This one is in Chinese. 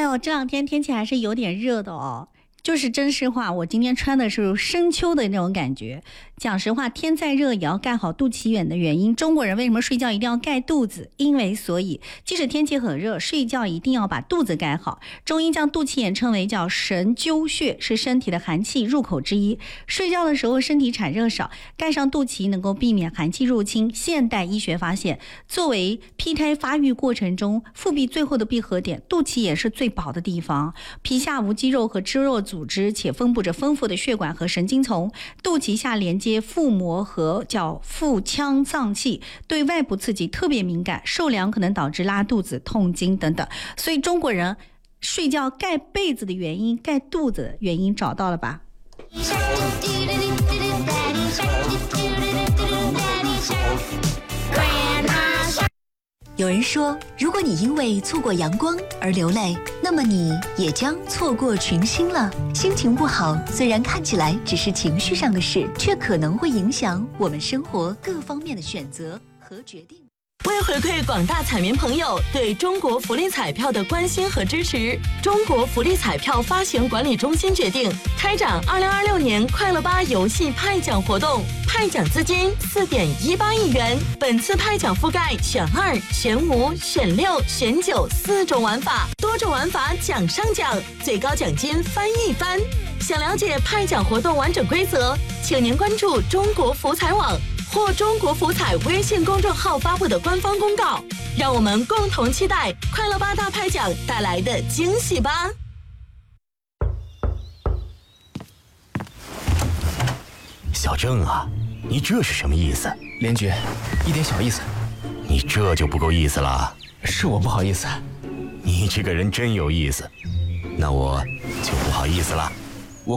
呦，这两天天气还是有点热的哦。就是真实话，我今天穿的是深秋的那种感觉。讲实话，天再热也要盖好肚脐眼的原因，中国人为什么睡觉一定要盖肚子？因为所以，即使天气很热，睡觉一定要把肚子盖好。中医将肚脐眼称为叫神阄穴，是身体的寒气入口之一。睡觉的时候身体产热少，盖上肚脐能够避免寒气入侵。现代医学发现，作为胚胎发育过程中腹壁最后的闭合点，肚脐眼是最薄的地方。皮下无肌肉和肌肉组织，且分布着丰富的血管和神经丛。肚脐下连接腹膜和叫腹腔脏器，对外部刺激特别敏感，受凉可能导致拉肚子、痛经等等。所以中国人睡觉盖被子的原因、盖肚子的原因找到了吧？ 有人说，如果你因为错过阳光而流泪，那么你也将错过群星了。心情不好，虽然看起来只是情绪上的事，却可能会影响我们生活各方面的选择和决定。 为回馈广大彩民朋友对中国福利彩票的关心和支持，中国福利彩票发行管理中心决定开展2026年快乐吧游戏派奖活动，派奖资金4.18亿元。本次派奖覆盖选2、选5、选6、选94种玩法，多种玩法奖上奖，最高奖金翻一番。想了解派奖活动完整规则，请您关注中国福彩网或中国福彩微信公众号发布的官方公告，让我们共同期待快乐吧大派奖带来的惊喜吧。 小郑啊，你这是什么意思？ 连局，一点小意思。 你这就不够意思了。 是我不好意思。 你这个人真有意思，那我就不好意思了。